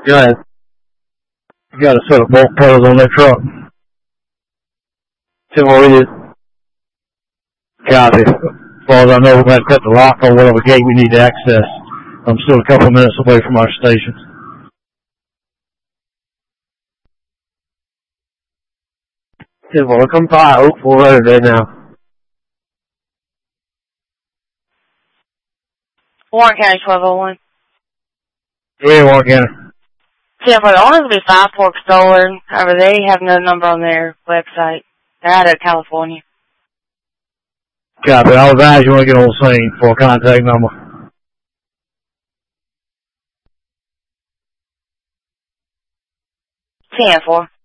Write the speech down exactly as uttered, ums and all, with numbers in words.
Go ahead. You got a set of bolt cutters on that truck. ten four, we did. Copy. As far as I know, we're going to cut the lock on whatever gate we need to access. I'm still a couple of minutes away from our station. ten four, come by Oak four hundred right now. Warren County twelve oh one. Yeah, Warren County. ten four, the owners will be Five Forks Solar. However, they have no number on their website. They're out of California. Copy. I'll advise you want to get on the scene for a contact number. ten four.